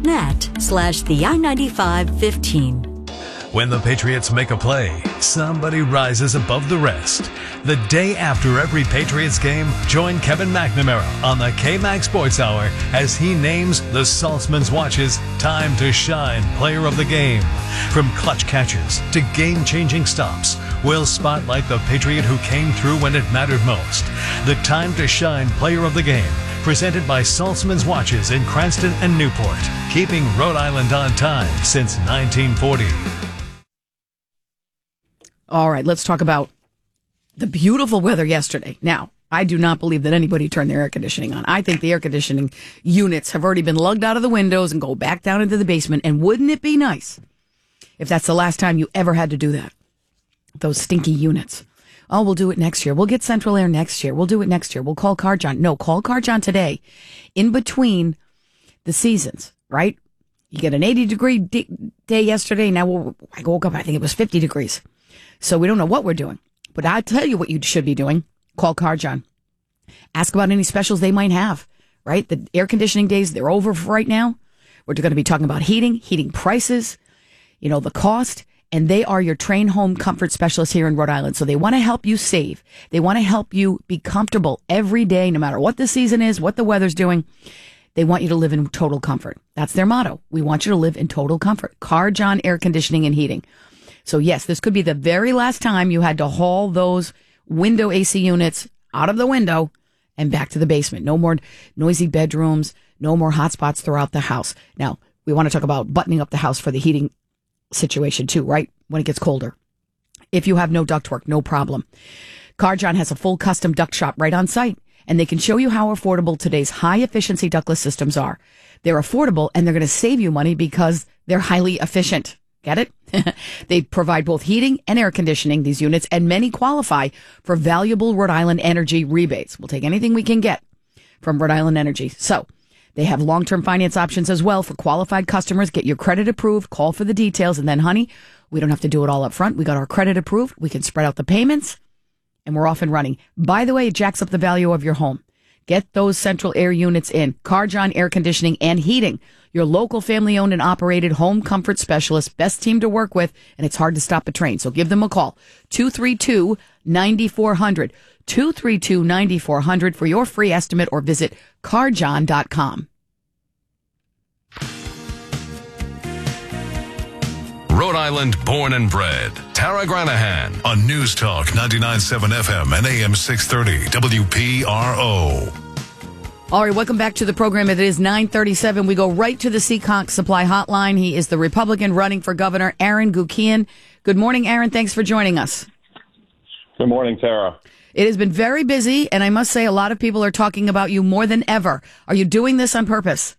the I-95 15. When the Patriots make a play, somebody rises above the rest. The day after every Patriots game, join Kevin McNamara on the K-Mac Sports Hour as he names the Saltzman's Watch's Time to Shine Player of the Game. From clutch catches to game-changing stops, we'll spotlight the Patriot who came through when it mattered most. The Time to Shine Player of the Game, presented by Saltzman's Watches in Cranston and Newport, keeping Rhode Island on time since 1940. All right, let's talk about the beautiful weather yesterday. Now, I do not believe that anybody turned their air conditioning on. I think the air conditioning units have already been lugged out of the windows and go back down into the basement. And wouldn't it be nice if that's the last time you ever had to do that? Those stinky units. Oh, we'll do it next year. We'll get central air next year. We'll do it next year. We'll call Carjon. No, call Carjon today. In between the seasons, right? You get an 80-degree day yesterday. Now I woke up, I think it was 50 degrees. So we don't know what we're doing. But I'll tell you what you should be doing. Call Carjon. Ask about any specials they might have, right? The air conditioning days, they're over for right now. We're going to be talking about heating prices, the cost. And they are your train home comfort specialists here in Rhode Island. So they want to help you save. They want to help you be comfortable every day, no matter what the season is, what the weather's doing. They want you to live in total comfort. That's their motto. We want you to live in total comfort. Carjon Air Conditioning and Heating. So yes, this could be the very last time you had to haul those window AC units out of the window and back to the basement. No more noisy bedrooms, no more hot spots throughout the house. Now, we want to talk about buttoning up the house for the heating situation too, right? When it gets colder. If you have no ductwork, no problem. Carjon has a full custom duct shop right on site, and they can show you how affordable today's high efficiency ductless systems are. They're affordable and they're going to save you money because they're highly efficient. Get it? They provide both heating and air conditioning, these units, and many qualify for valuable Rhode Island Energy rebates. We'll take anything we can get from Rhode Island Energy. So they have long-term finance options as well for qualified customers. Get your credit approved, call for the details, and then, honey, we don't have to do it all up front. We got our credit approved. We can spread out the payments, and we're off and running. By the way, it jacks up the value of your home. Get those central air units in. Carjon Air Conditioning and Heating, your local family-owned and operated home comfort specialist, best team to work with, and it's hard to stop a train. So give them a call, 232-9400, 232-9400 for your free estimate, or visit carjon.com. Rhode Island born and bred. Tara Granahan on News Talk 99.7 FM and AM 630 WPRO. All right, welcome back to the program. It is 9:37. We go right to the Seekonk Supply Hotline. He is the Republican running for governor, Aaron Guckian. Good morning, Aaron. Thanks for joining us. Good morning, Tara. It has been very busy, and I must say a lot of people are talking about you more than ever. Are you doing this on purpose?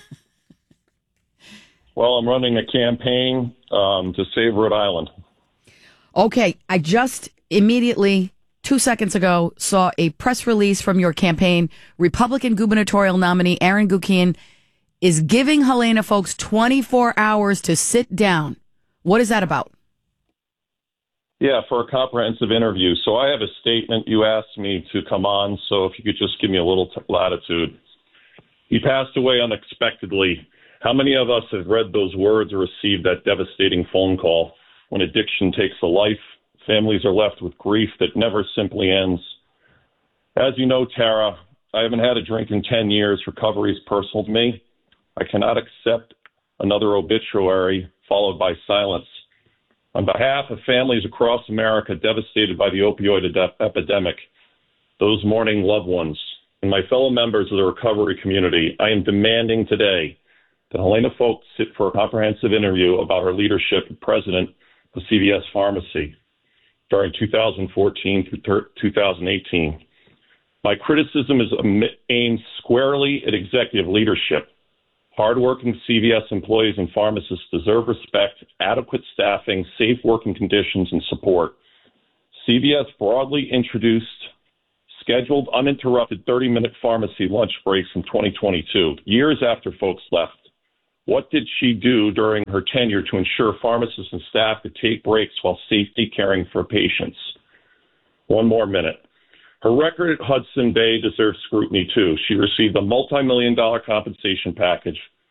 Well, I'm running a campaign to save Rhode Island. Okay, I just immediately, 2 seconds ago, saw a press release from your campaign. Republican gubernatorial nominee Aaron Guckian is giving Helena folks 24 hours to sit down. What is that about? Yeah, for a comprehensive interview. So I have a statement. You asked me to come on, so if you could just give me a little latitude. He passed away unexpectedly. How many of us have read those words or received that devastating phone call? When addiction takes a life, families are left with grief that never simply ends. As you know, Tara, I haven't had a drink in 10 years. Recovery is personal to me. I cannot accept another obituary followed by silence. On behalf of families across America devastated by the opioid epidemic, those mourning loved ones, and my fellow members of the recovery community, I am demanding today that Helena Foulkes sit for a comprehensive interview about her leadership as president of CVS Pharmacy during 2014 through 2018. My criticism is aimed squarely at executive leadership. Hardworking CVS employees and pharmacists deserve respect, adequate staffing, safe working conditions, and support. CVS broadly introduced scheduled uninterrupted 30-minute pharmacy lunch breaks in 2022, years after Foulkes left. What did she do during her tenure to ensure pharmacists and staff could take breaks while safely caring for patients? One more minute. Her record at Hudson Bay deserves scrutiny, too. She received a multi-million-dollar compensation package,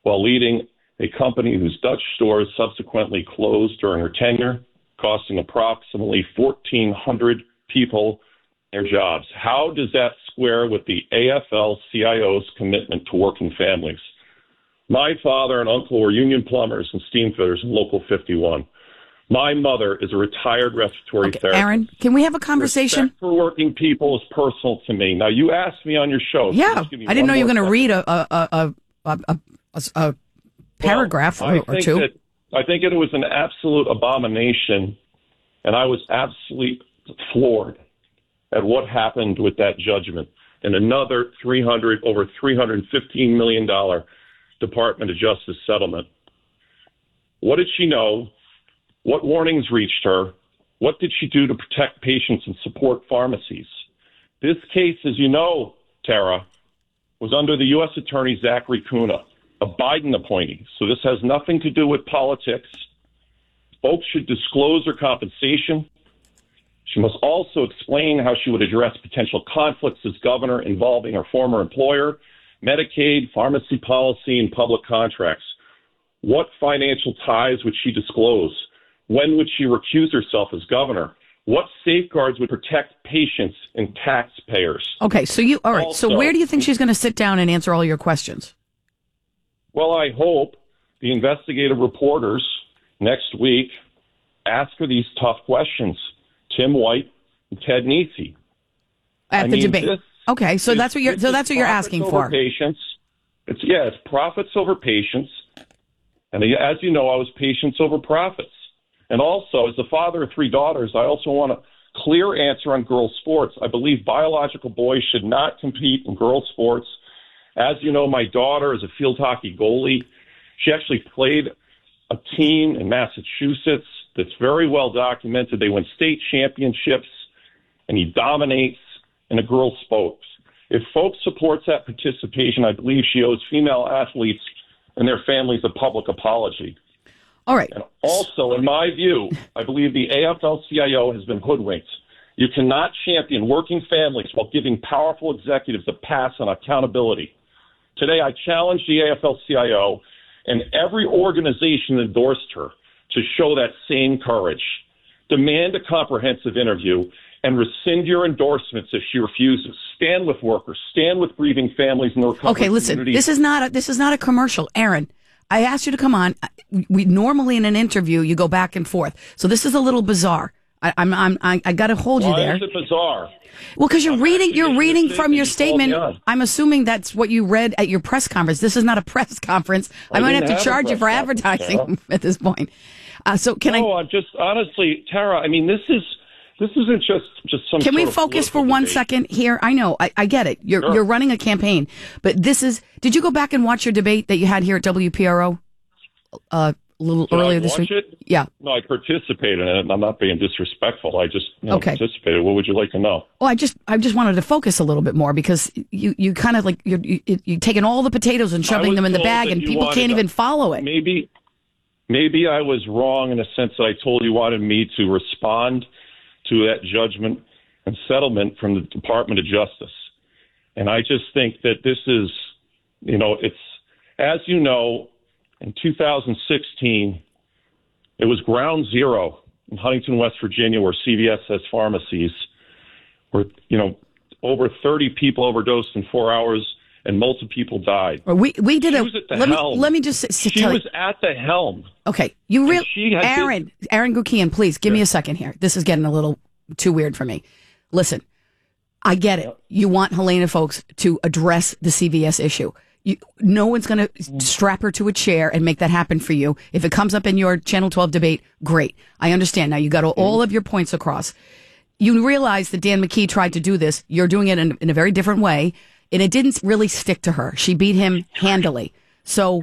while leading a company whose Dutch stores subsequently closed during her tenure, costing approximately 1,400 people their jobs. How does that square with the AFL-CIO's commitment to working families? My father and uncle were union plumbers and steam fitters in Local 51. My mother is a retired respiratory therapist. Aaron, can we have a conversation? Respect for working people is personal to me. Now, you asked me on your show. So Yeah, I didn't know you were going to read a paragraph or two. I think it was an absolute abomination, and I was absolutely floored at what happened with that judgment and another over $315 million Department of Justice settlement. What did she know? What warnings reached her? What did she do to protect patients and support pharmacies? This case, as you know, Tara, was under the U.S. Attorney Zachary Kuna, a Biden appointee. So this has nothing to do with politics. Folks should disclose her compensation. She must also explain how she would address potential conflicts as governor involving her former employer, Medicaid, pharmacy policy, and public contracts. What financial ties would she disclose? When would she recuse herself as governor? What safeguards would protect patients and taxpayers? Okay, so so where do you think she's going to sit down and answer all your questions? Well, I hope the investigative reporters next week ask her these tough questions. Tim White and Ted Nesi. At the debate. Okay, so that's what you're asking for. Patients. It's profits over patients. And as you know, I was patients over profits. And also, as the father of 3 daughters, I also want a clear answer on girls' sports. I believe biological boys should not compete in girls' sports. As you know, my daughter is a field hockey goalie. She actually played a team in Massachusetts that's very well documented. They win state championships, and he dominates in the girls' sports. If folks supports that participation, I believe she owes female athletes and their families a public apology. All right. And also, in my view, I believe the AFL-CIO has been hoodwinked. You cannot champion working families while giving powerful executives a pass on accountability. Today, I challenge the AFL-CIO and every organization that endorsed her to show that same courage. Demand a comprehensive interview and rescind your endorsements if she refuses. Stand with workers. Stand with grieving families in the recovery Okay, listen. community. This is not a commercial, Aaron. I asked you to come on. We normally in an interview you go back and forth, so this is a little bizarre. I got to hold you there. Why is it bizarre? Well, because you're reading from your statement. I'm assuming that's what you read at your press conference. This is not a press conference. I might have to charge you for advertising at this point. I'm just honestly, Tara. I mean, this isn't just some. Can we focus for 1 second here? I know, I get it. You're running a campaign, but this is. Did you go back and watch your debate that you had here at WPRO a little earlier this week? It? Yeah. No, I participated in it, and I'm not being disrespectful. I just participated. What would you like to know? Oh, I just wanted to focus a little bit more because you kind of like you're taking all the potatoes and shoving them in the bag, and people can't even follow it. Maybe I was wrong in the sense that I told you wanted me to respond to that judgment and settlement from the Department of Justice. And I just think that this is, it's, as you know, in 2016, it was ground zero in Huntington, West Virginia, where CVS has pharmacies, where, over 30 people overdosed in 4 hours and multiple people died. We did she was at the helm. Let me just she was at the helm. Okay, Aaron Gukian, please give me a second here. This is getting a little too weird for me. Listen, I get it. You want Helena Foulkes to address the CVS issue. No one's going to strap her to a chair and make that happen for you. If it comes up in your Channel 12 debate, great. I understand. Now you got all of your points across. You realize that Dan McKee tried to do this. You're doing it in a very different way. And it didn't really stick to her. She beat him handily. So,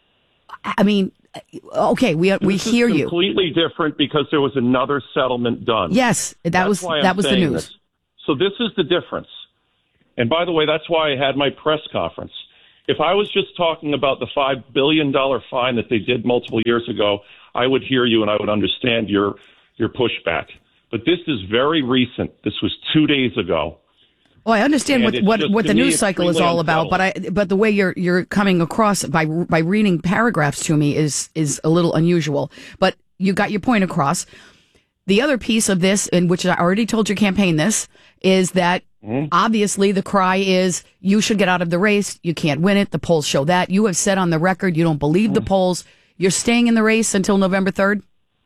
I mean, okay, we hear you. Completely different because there was another settlement done. Yes, that was the news. This. So this is the difference. And by the way, that's why I had my press conference. If I was just talking about the $5 billion fine that they did multiple years ago, I would hear you and I would understand your pushback. But this is very recent. This was 2 days ago. Well, I understand And what it's the just, to me, news cycle is extremely all about, but the way you're coming across by reading paragraphs to me is a little unusual. But you got your point across. The other piece of this, in which I already told your campaign this, is that obviously the cry is you should get out of the race. You can't win it. The polls show that. You have said on the record you don't believe the polls. You're staying in the race until November 3rd?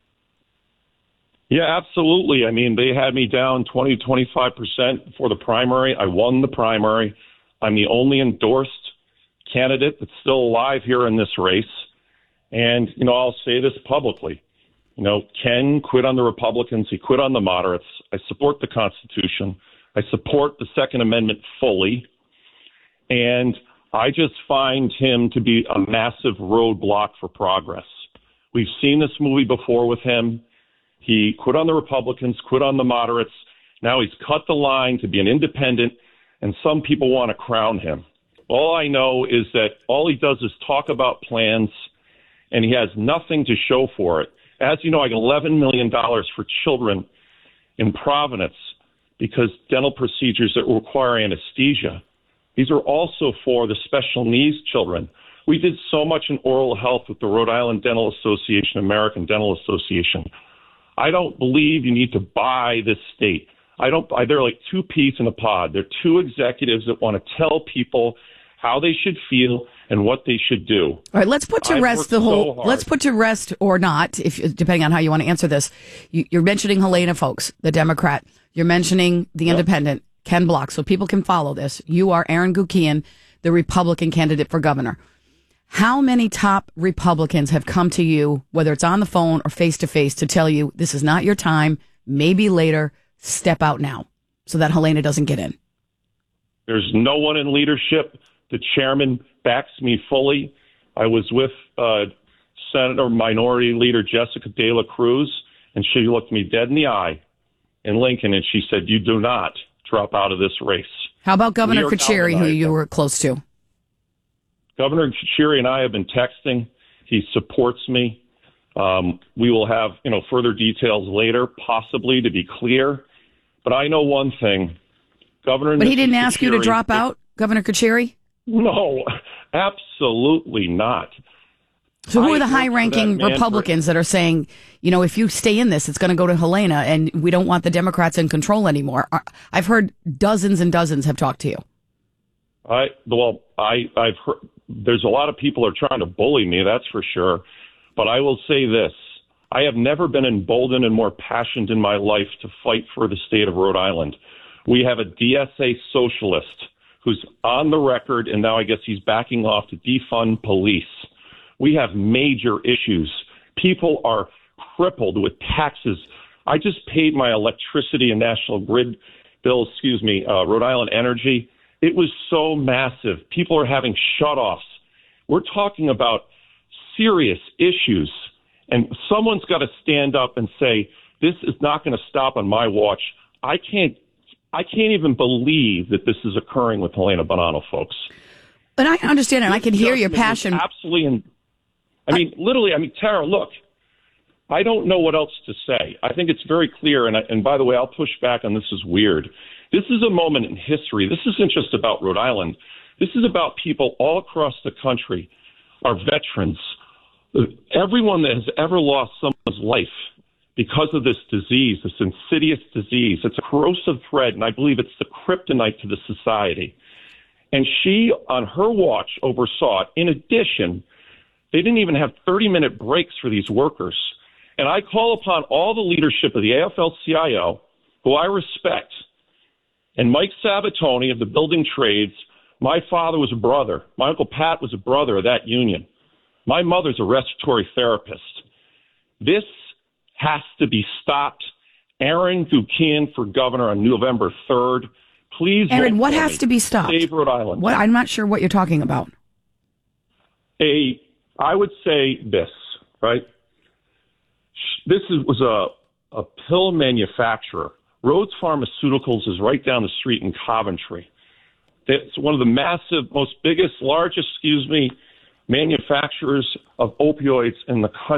Yeah, absolutely. I mean, they had me down 20 to 25% for the primary. I won the primary. I'm the only endorsed candidate that's still alive here in this race. And, I'll say this publicly. Ken quit on the Republicans. He quit on the moderates. I support the Constitution. I support the Second Amendment fully. And I just find him to be a massive roadblock for progress. We've seen this movie before with him. He quit on the Republicans, quit on the moderates. Now he's cut the line to be an independent, and some people want to crown him. All I know is that all he does is talk about plans, and he has nothing to show for it. As you know, I got $11 million for children in Providence because dental procedures that require anesthesia. These are also for the special needs children. We did so much in oral health with the Rhode Island Dental Association, American Dental Association. I don't believe you need to buy this state. They're like two peas in a pod. They're two executives that want to tell people how they should feel and what they should do. All right, let's put to rest let's put to rest or not, if depending on how you want to answer this. You're mentioning Helena Foulkes, the Democrat. You're mentioning the independent, Ken Block, so people can follow this. You are Aaron Guckian, the Republican candidate for governor. How many top Republicans have come to you, whether it's on the phone or face-to-face, to tell you this is not your time, maybe later, step out now, so that Helena doesn't get in? There's no one in leadership. The chairman backs me fully. I was with Senator Minority Leader Jessica De La Cruz, and she looked me dead in the eye in Lincoln, and she said, "You do not drop out of this race." How about Governor Carcieri, who you were close to? Governor Carcieri and I have been texting. He supports me. We will have, further details later, possibly, to be clear. But I know one thing. But he didn't ask you to drop out, Governor Carcieri? No, absolutely not. So who are the high-ranking Republicans that are saying, if you stay in this, it's going to go to Helena, and we don't want the Democrats in control anymore? I've heard dozens and dozens have talked to you. I've heard there's a lot of people are trying to bully me, that's for sure. But I will say this. I have never been emboldened and more passionate in my life to fight for the state of Rhode Island. We have a DSA socialist who's on the record, and now I guess he's backing off to defund police. We have major issues. People are crippled with taxes. I just paid my electricity and National Grid bill, Rhode Island Energy. It was so massive. People are having shutoffs. We're talking about serious issues, and someone's got to stand up and say, this is not going to stop on my watch. I can't even believe that this is occurring with Helena Bonanno, folks. But I understand, and I can hear your passion. Absolutely. Tara, look, I don't know what else to say. I think it's very clear, and by the way, I'll push back on this is weird. This is a moment in history. This isn't just about Rhode Island. This is about people all across the country, our veterans, everyone that has ever lost someone's life because of this disease, this insidious disease. It's a corrosive thread, and I believe it's the kryptonite to the society. And she, on her watch, oversaw it. In addition, they didn't even have 30-minute breaks for these workers. And I call upon all the leadership of the AFL-CIO, who I respect, and Mike Sabatoni of the building trades. My father was a brother. My Uncle Pat was a brother of that union. My mother's a respiratory therapist. This has to be stopped. Aaron Guckian for governor on November 3rd. Please, Aaron, what has to be stopped? Save Rhode Island. I'm not sure what you're talking about. I would say this, right? This was a pill manufacturer. Rhodes Pharmaceuticals is right down the street in Coventry. It's one of the largest manufacturers of opioids in the country.